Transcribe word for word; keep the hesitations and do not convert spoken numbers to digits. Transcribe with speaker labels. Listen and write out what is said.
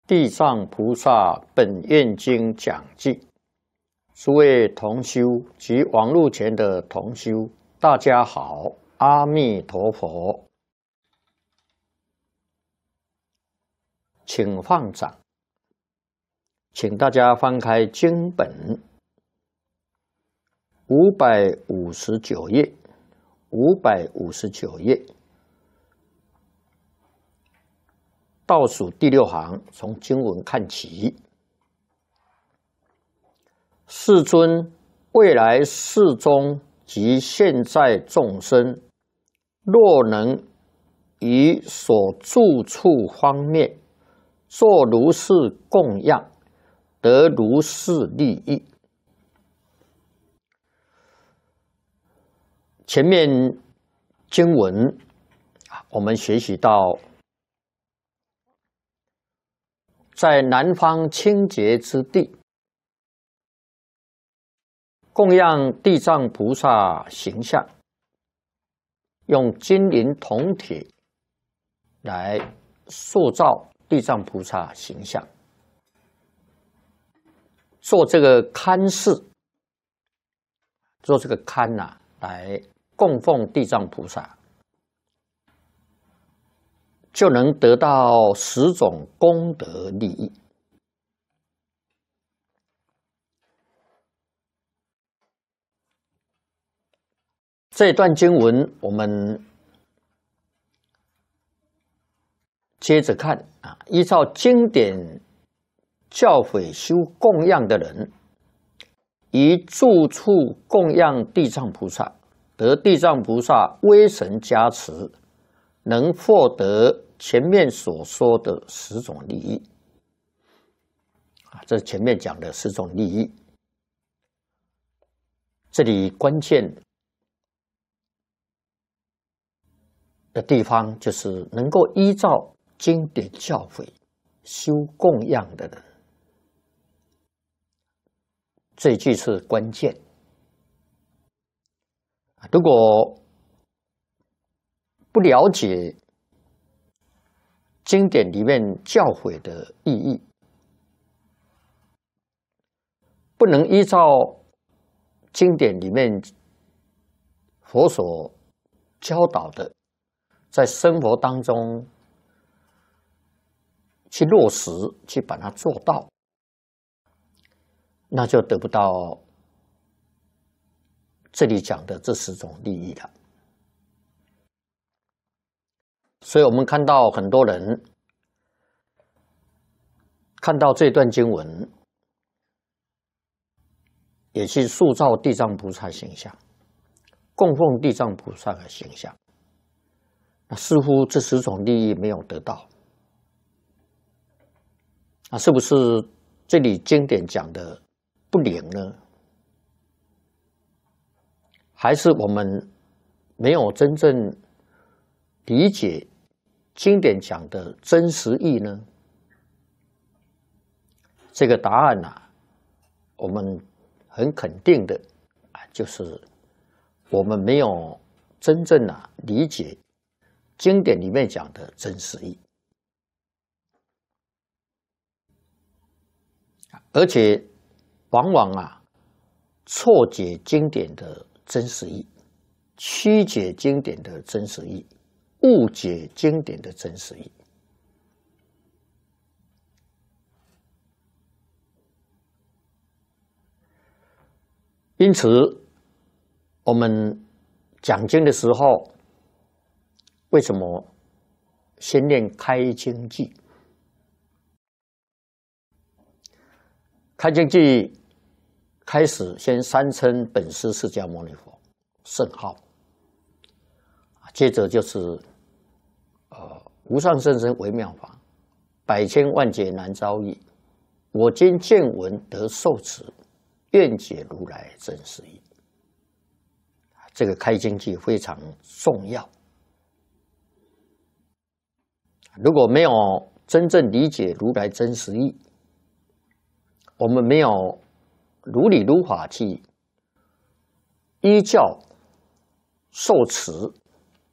Speaker 1: 地藏菩萨本愿经讲记，诸位同修及网络前的同修，大家好，阿弥陀佛，请放掌，请大家翻开经本五百五十九页，五百五十九页。倒数第六行，从经文看起。世尊，未来世中及现在众生，若能于所住处方面作如是供养，得如是利益。前面经文我们学习到，在南方清洁之地，供养地藏菩萨形象，用金银铜铁来塑造地藏菩萨形象，做这个龛室，做这个龛呐、啊，来供奉地藏菩萨，就能得到十种功德利益。这段经文，我们接着看啊，依照经典教诲修供养的人，于住处供养地藏菩萨，得地藏菩萨威神加持，能获得前面所说的十种利益啊，这前面讲的十种利益。这里关键的地方就是能够依照经典教诲修供养的人，这一句是关键。如果不了解经典里面教诲的意义，不能依照经典里面佛所教导的，在生活当中去落实，去把它做到，那就得不到这里讲的这十种利益了。所以我们看到很多人看到这段经文，也去塑造地藏菩萨形象，供奉地藏菩萨的形象，那似乎这十种利益没有得到，那是不是这里经典讲的不灵呢？还是我们没有真正理解经典讲的真实意呢？这个答案啊，我们很肯定的啊，就是我们没有真正啊理解经典里面讲的真实意，而且往往啊错解经典的真实意，曲解经典的真实意，误解经典的真实意。因此，我们讲经的时候，为什么先念开经偈？开经偈开始先三称本师释迦牟尼佛圣号，接着就是呃无上甚深微妙法，百千万劫难遭遇，我今见闻得受持，愿解如来真实义。这个开经偈非常重要。如果没有真正理解如来真实义，我们没有如理如法去依教受持